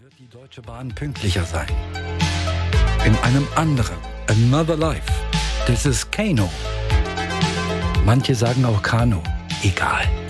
wird die Deutsche Bahn pünktlicher sein. In einem anderen, Another Life. Das ist Kano. Manche sagen auch Kano. Egal.